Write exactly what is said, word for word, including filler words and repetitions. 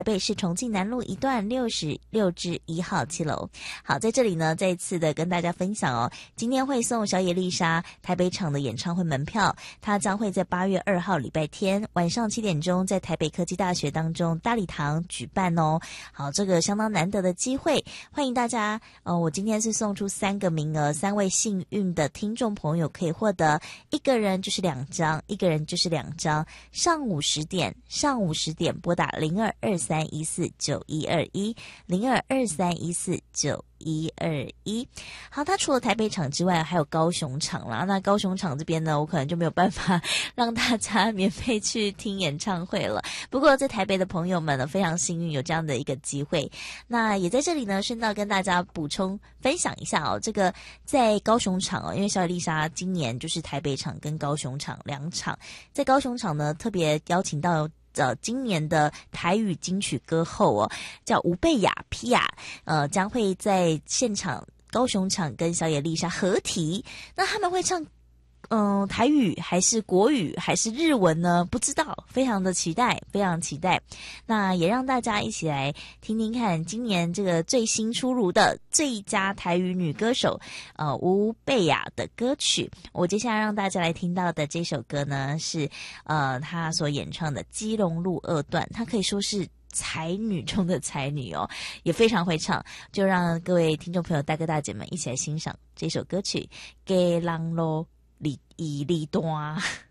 台北市重庆南路一段六十六至一号七楼。好，在这里呢再一次的跟大家分享哦，今天会送小野丽莎台北场的演唱会门票，她将会在八月二号礼拜天晚上七点钟在台北科技大学当中大礼堂举办哦。好，这个相当难得的机会，欢迎大家。呃，我今天是送出三个名额，三位幸运的听众朋友可以获得一个人就是两张，一个人就是两张。上午十点，上午十点拨打零二二三一四九一二一零二二三一四九一二一。好，它除了台北场之外还有高雄场啦，那高雄场这边呢我可能就没有办法让大家免费去听演唱会了，不过在台北的朋友们呢非常幸运有这样的一个机会。那也在这里呢顺道跟大家补充分享一下哦，这个在高雄场哦，因为小野丽莎今年就是台北场跟高雄场两场，在高雄场呢特别邀请到呃，今年的台语金曲歌后哦，叫吴贝雅皮亚，呃，将会在现场高雄场跟小野丽莎合体。那他们会唱嗯，台语还是国语还是日文呢？不知道，非常的期待，非常期待。那也让大家一起来听听看今年这个最新出炉的最佳台语女歌手呃吴贝雅的歌曲。我接下来让大家来听到的这首歌呢是呃她所演唱的《基隆路二段》，她可以说是才女中的才女哦，也非常会唱。就让各位听众朋友大哥大姐们一起来欣赏这首歌曲《给人路》里一里段。